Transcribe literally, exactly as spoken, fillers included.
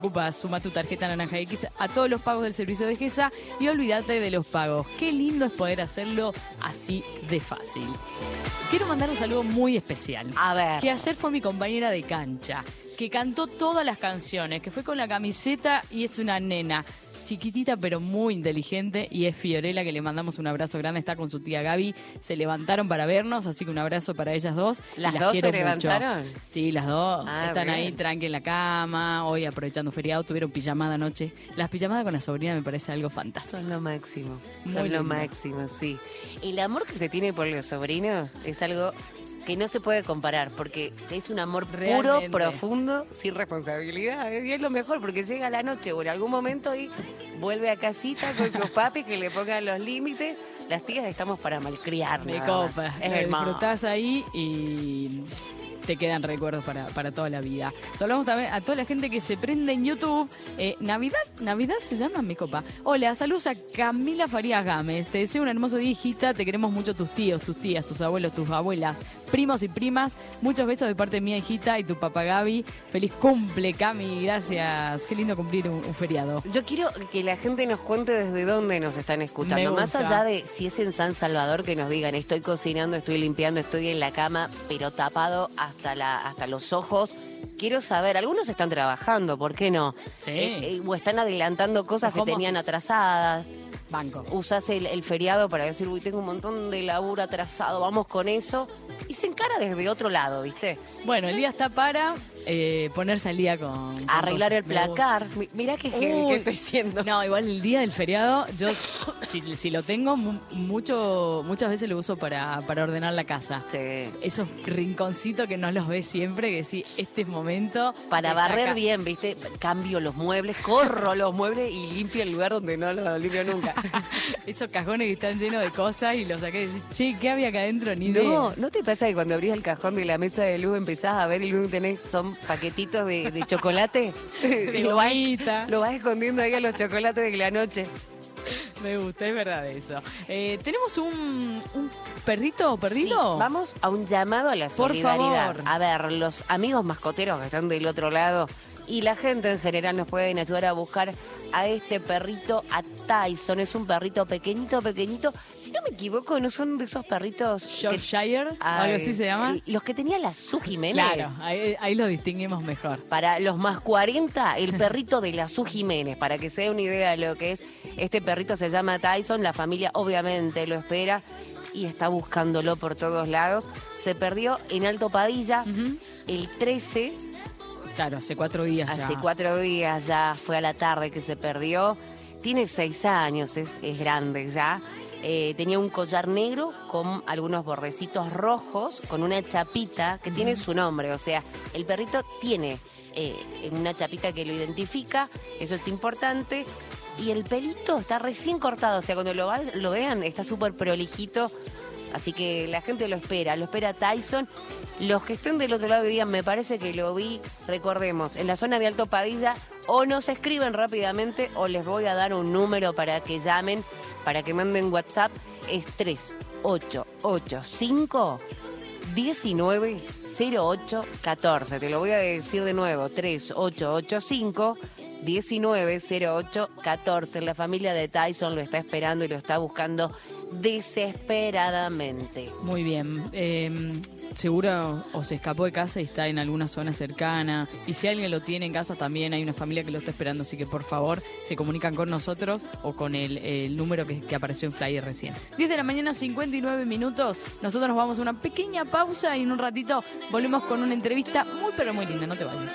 Ocupa, suma tu tarjeta Naranja X a todos los pagos del servicio de GESA y olvídate de los pagos. Qué lindo es poder hacerlo así de fácil. Quiero mandar un saludo muy especial. A ver. Que ayer fue mi compañera de cancha, que cantó todas las canciones, que fue con la camiseta y es una nena chiquitita pero muy inteligente y es Fiorella, que le mandamos un abrazo grande. Está con su tía Gaby, se levantaron para vernos, así que un abrazo para ellas dos. ¿Las, las dos quiero se levantaron? Mucho. Sí, las dos ah, están bien. ahí tranqui en la cama, hoy aprovechando feriado, tuvieron pijamada anoche. Las pijamadas con la sobrina me parece algo fantástico. Son lo máximo, Muy son lindo. lo máximo, sí. El amor que se tiene por los sobrinos es algo que no se puede comparar, porque es un amor Realmente. puro, profundo, sin responsabilidad. Y es lo mejor, porque llega la noche o en algún momento y vuelve a casita con su papi que le pongan los límites. Las tías estamos para malcriar. Me nada más. copa, Es lo hermoso. disfrutás ahí y te quedan recuerdos para, para toda la vida. Saludamos también a toda la gente que se prende en YouTube. Eh, Navidad, Navidad se llama mi copa. Hola, saludos a Camila Farías Gámez. Te deseo un hermoso día, hijita. Te queremos mucho tus tíos, tus tías, tus abuelos, tus abuelas, primos y primas. Muchos besos de parte mía, hijita, y tu papá Gaby. Feliz cumple, Cami. Gracias. Qué lindo cumplir un, un feriado. Yo quiero que la gente nos cuente desde dónde nos están escuchando. Me Más gusta. allá de si es en San Salvador, que nos digan, estoy cocinando, estoy limpiando, estoy en la cama, pero tapado hasta, la, hasta los ojos. Quiero saber, algunos están trabajando, ¿por qué no? Sí. Eh, eh, o están adelantando cosas que Home tenían office. atrasadas. Banco. Usás el, el feriado para decir, uy, tengo un montón de laburo atrasado, vamos con eso. Y se encara desde otro lado, ¿viste? Bueno, el día está para eh, ponerse al día con... con Arreglar cosas. el Me gusta. placar. Mi- Mirá qué heavy Uy, que estoy siendo. No, igual el día del feriado, yo si, si lo tengo, mu- mucho muchas veces lo uso para, para ordenar la casa. Sí. Esos rinconcitos que no los ves siempre, que sí, este es momento. Para de barrer sacar- bien, ¿viste? Cambio los muebles, corro los muebles y limpio el lugar donde no los limpio nunca. Esos cajones que están llenos de cosas y los saqué y decís, che, ¿qué había acá adentro? Ni No, idea. ¿no te pasa que cuando abrís el cajón de la mesa de luz empezás a ver y lo que tenés son paquetitos de, de chocolate? De Y lo vas, gomita. lo vas escondiendo ahí a los chocolates de la noche. Me gusta, es verdad eso. Eh, ¿Tenemos un, un perrito perdido? Sí, vamos a un llamado a la Por solidaridad. favor. A ver, los amigos mascoteros que están del otro lado y la gente en general nos pueden ayudar a buscar a este perrito, a Tyson. Es un perrito pequeñito, pequeñito. Si no me equivoco, ¿no son de esos perritos que- Yorkshire, Ay, algo así se llama. Los que tenía la Su Jiménez. Claro, ahí, ahí lo distinguimos mejor. Para los más cuarenta, el perrito de la Su Jiménez, para que se dé una idea de lo que es. Este perrito se llama Tyson, la familia obviamente lo espera y está buscándolo por todos lados. Se perdió en Alto Padilla Ujú. el trece, Claro, hace cuatro días ya. hace cuatro días ya, fue a la tarde que se perdió. Tiene seis años, es, es grande ya. Eh, tenía un collar negro con algunos bordecitos rojos, con una chapita que tiene su nombre. O sea, el perrito tiene eh, una chapita que lo identifica, eso es importante. Y el pelito está recién cortado, o sea, cuando lo, va- lo vean está súper prolijito. Así que la gente lo espera, lo espera Tyson. Los que estén del otro lado dirían, me parece que lo vi, recordemos, en la zona de Alto Padilla, o nos escriben rápidamente o les voy a dar un número para que llamen, para que manden WhatsApp. Es tres ocho ocho cinco, uno nueve cero ocho uno cuatro. Te lo voy a decir de nuevo, tres ocho ocho cinco, uno nueve cero ocho uno cuatro. La familia de Tyson lo está esperando y lo está buscando desesperadamente. Muy bien. Eh, seguro o se escapó de casa y está en alguna zona cercana. Y si alguien lo tiene en casa también hay una familia que lo está esperando. Así que por favor se comunican con nosotros o con el, el número que, que apareció en Flyer recién. diez de la mañana, cincuenta y nueve minutos. Nosotros nos vamos a una pequeña pausa y en un ratito volvemos con una entrevista muy pero muy linda. No te vayas.